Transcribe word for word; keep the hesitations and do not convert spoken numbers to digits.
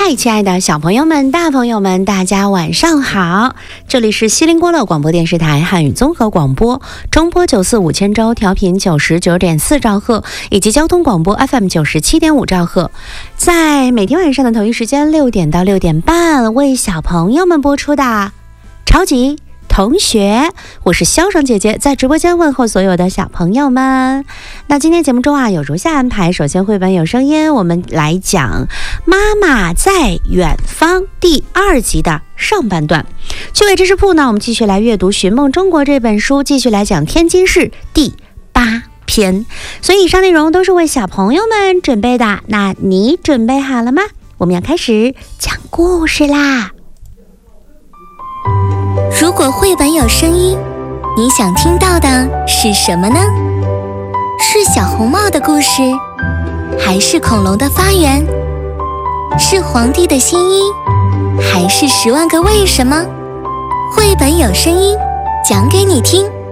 嗨，亲爱的小朋友们、大朋友们，大家晚上好！这里是西林郭勒广播电视台汉语综合广播，中波九四五千兆，调频九十九点四兆赫，以及交通广播 F M 九十七点五兆赫，在每天晚上的同一时间六点到六点半，为小朋友们播出的超级同学，我是肖爽姐姐，在直播间问候所有的小朋友们。那今天节目中啊，有如下安排：首先绘本有声音，我们来讲《妈妈在远方》第二集的上半段。趣味知识铺呢，我们继续来阅读《寻梦中国》这本书，继续来讲天津市第八篇。所以以上内容都是为小朋友们准备的，那你准备好了吗？我们要开始讲故事啦！ 如果绘本有声音，你想听到的是什么呢？是小红帽的故事，还是恐龙的发源？是皇帝的新衣，还是十万个为什么？绘本有声音，讲给你听。